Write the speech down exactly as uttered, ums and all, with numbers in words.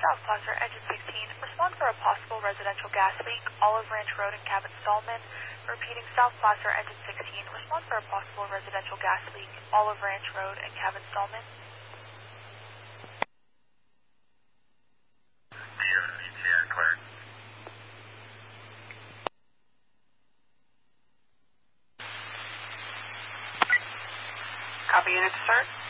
South Placer, engine sixteen. Respond for a possible residential gas leak, Olive Ranch Road and Cabot Stallman. Repeating, South Placer, engine sixteen. Respond for a possible residential gas leak, Olive Ranch Road and Cabot Stallman. D O C T N cleared. Copy, unit to start.